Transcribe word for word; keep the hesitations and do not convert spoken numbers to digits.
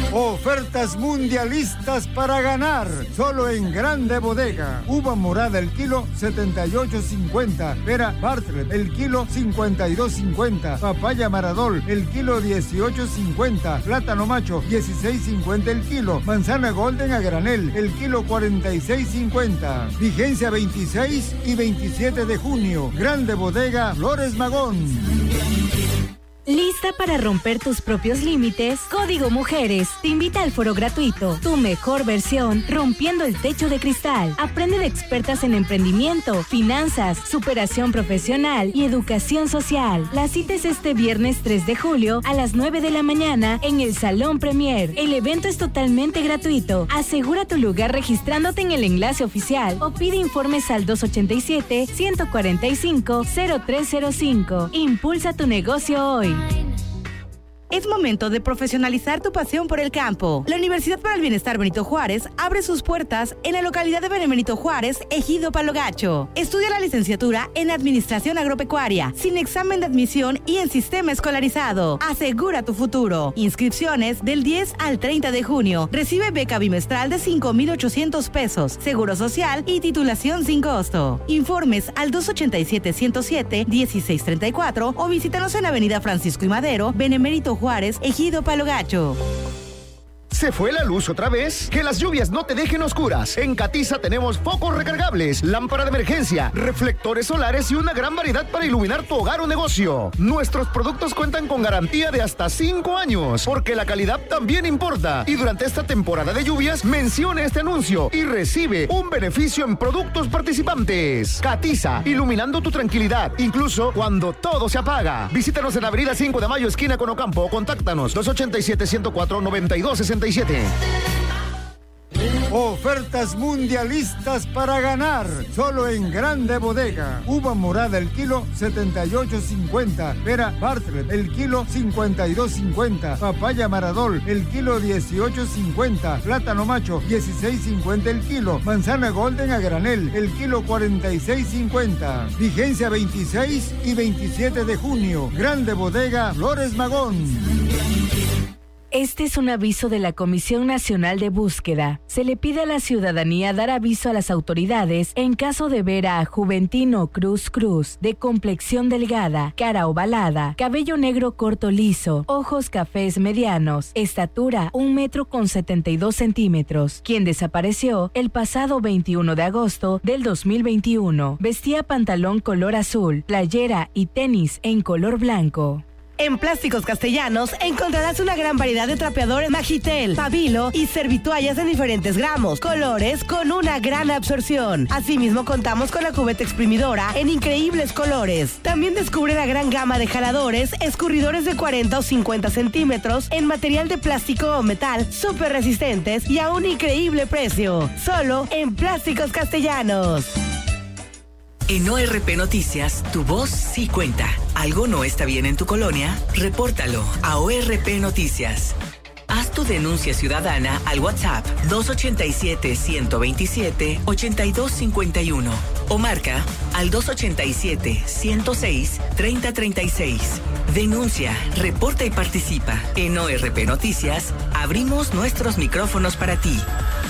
Ofertas mundialistas para ganar, solo en Grande Bodega. Uva morada el kilo setenta y ocho cincuenta, pera Bartlett el kilo cincuenta y dos cincuenta, papaya Maradol el kilo dieciocho cincuenta, plátano macho dieciséis cincuenta el kilo, manzana Golden a granel el kilo cuarenta y seis cincuenta. Vigencia veintiséis y veintisiete de junio. Grande Bodega Flores Magón. ¿Lista para romper tus propios límites? Código Mujeres te invita al foro gratuito, tu mejor versión, rompiendo el techo de cristal. Aprende de expertas en emprendimiento, finanzas, superación profesional y educación social. La cita es este viernes tres de julio a las nueve de la mañana en el Salón Premier. El evento es totalmente gratuito. Asegura tu lugar registrándote en el enlace oficial o pide informes al dos ochenta y siete, ciento cuarenta y cinco, cero tres cero cinco. Impulsa tu negocio hoy. Es momento de profesionalizar tu pasión por el campo. La Universidad para el Bienestar Benito Juárez abre sus puertas en la localidad de Benito Juárez, Ejido Palo Gacho. Estudia la licenciatura en Administración Agropecuaria, sin examen de admisión y en sistema escolarizado. Asegura tu futuro. Inscripciones del diez al treinta de junio. Recibe beca bimestral de cinco mil ochocientos pesos, seguro social y titulación sin costo. Informes al dos ochenta y siete, ciento siete, dieciséis treinta y cuatro o visítanos en Avenida Francisco y Madero, Benemérito Juárez, Ejido Palo Gacho. ¿Se fue la luz otra vez? Que las lluvias no te dejen oscuras. En Catiza tenemos focos recargables, lámpara de emergencia, reflectores solares y una gran variedad para iluminar tu hogar o negocio. Nuestros productos cuentan con garantía de hasta cinco años, porque la calidad también importa. Y durante esta temporada de lluvias, mencione este anuncio y recibe un beneficio en productos participantes. Catiza, iluminando tu tranquilidad, incluso cuando todo se apaga. Visítanos en Avenida cinco de Mayo, esquina con Ocampo, o contáctanos dos ochenta y siete, ciento cuatro, noventa y dos sesenta y siete. Ofertas mundialistas para ganar, solo en Grande Bodega. Uva morada el kilo setenta y ocho cincuenta, pera Bartlett el kilo cincuenta y dos cincuenta, papaya Maradol el kilo dieciocho cincuenta, plátano macho dieciséis cincuenta el kilo, manzana Golden a granel el kilo cuarenta y seis cincuenta. Vigencia veintiséis y veintisiete de junio. Grande Bodega Flores Magón. Este es un aviso de la Comisión Nacional de Búsqueda. Se le pide a la ciudadanía dar aviso a las autoridades en caso de ver a Juventino Cruz Cruz, de complexión delgada, cara ovalada, cabello negro corto liso, ojos cafés medianos, estatura un metro con setenta y dos centímetros, quien desapareció el pasado veintiuno de agosto del dos mil veintiuno. Vestía pantalón color azul, playera y tenis en color blanco. En Plásticos Castellanos encontrarás una gran variedad de trapeadores Magitel, Pabilo y servitoallas en diferentes gramos, colores con una gran absorción. Asimismo contamos con la cubeta exprimidora en increíbles colores. También descubre la gran gama de jaladores, escurridores de cuarenta o cincuenta centímetros en material de plástico o metal súper resistentes y a un increíble precio. Solo en Plásticos Castellanos. En O R P Noticias, tu voz sí cuenta. ¿Algo no está bien en tu colonia? Repórtalo a O R P Noticias. Haz tu denuncia ciudadana al WhatsApp dos ochenta y siete, ciento veintisiete, ochenta y dos cincuenta y uno o marca al dos ochenta y siete, ciento seis, treinta treinta y seis. Denuncia, reporta y participa. En O R P Noticias, abrimos nuestros micrófonos para ti.